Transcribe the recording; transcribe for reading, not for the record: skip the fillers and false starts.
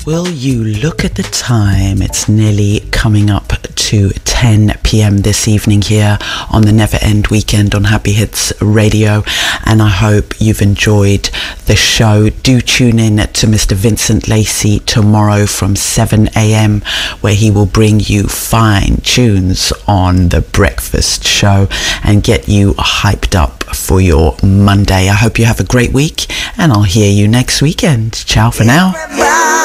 Will you look at the time? It's nearly coming up to 10 p.m. this evening here on the Never End Weekend on Happy Hits Radio, and I hope you've enjoyed the show. Do tune in to Mr. Vincent Lacey tomorrow from 7 a.m. where he will bring you fine tunes on the breakfast show and get you hyped up for your Monday. I hope you have a great week, and I'll hear you next weekend. Ciao for now.